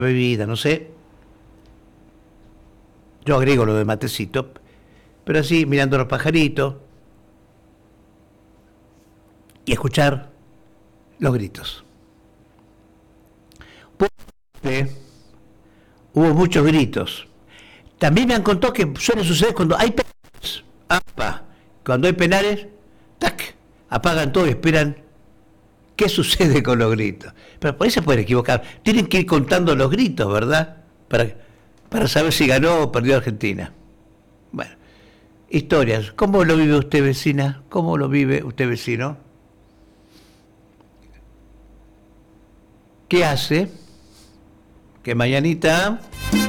bebida, no sé. Yo agrego lo de matecito, pero así mirando los pajaritos y escuchar los gritos. Pues, hubo muchos gritos. También me han contado que suele suceder cuando hay penales. ¡Apa! Cuando hay penales, ¡tac! Apagan todo y esperan qué sucede con los gritos. Pero por ahí se pueden equivocar. Tienen que ir contando los gritos, ¿verdad? Para saber si ganó o perdió Argentina. Bueno, historias. ¿Cómo lo vive usted, vecina? ¿Cómo lo vive usted, vecino? ¿Qué hace? Que mañanita